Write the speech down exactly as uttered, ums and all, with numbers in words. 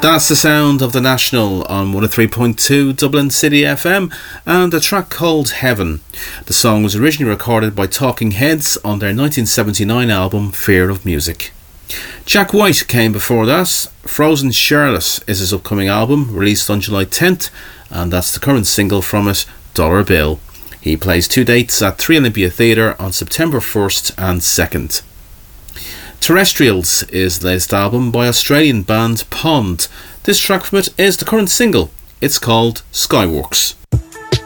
That's the sound of the National on one oh three point two Dublin City F M and a track called Heaven. The song was originally recorded by Talking Heads on their nineteen seventy-nine album Fear of Music. Jack White came before that. Frozen Charlotte is his upcoming album, released on July tenth, and that's the current single from it, Dollar Bill. He plays two dates at Three Olympia Theatre on September first and second. Terrestrials is the latest album by Australian band Pond. This track from it is the current single. It's called Skyworks.